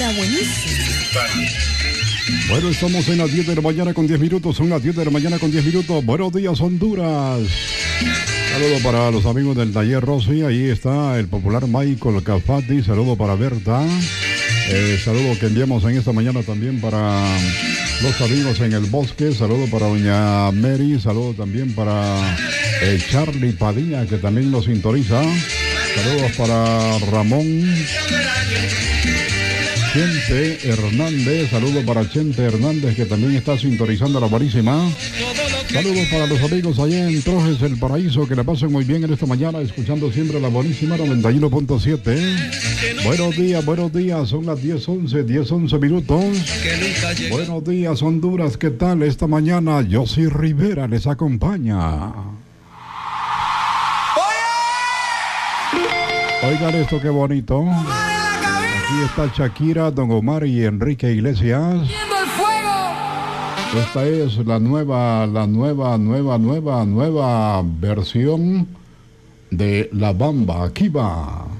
Suena buenísimo. Bueno, estamos en las 10 de la mañana con 10 minutos. Son las 10 de la mañana con 10 minutos. Buenos días, Honduras. Saludo para los amigos del taller Rossi. Ahí está el popular Michael Cafati. Saludo para Berta. Saludo que enviamos en esta mañana también para los amigos en el bosque. Saludo para doña Mary. Saludo también para Charlie Padilla, que también nos sintoniza. Saludos para Ramón Chente Hernández. Saludos para Chente Hernández, que también está sintonizando la buenísima. Saludos para los amigos allá en Trojes El Paraíso, que la pasen muy bien en esta mañana, escuchando siempre la buenísima 91.7. Buenos días, son las 10:11 minutos. Buenos días, Honduras, ¿qué tal? Esta mañana Josy Rivera les acompaña. Oigan esto, qué bonito. Aquí está Shakira, Don Omar y Enrique Iglesias. Esta es la nueva versión de La Bamba. Aquí va.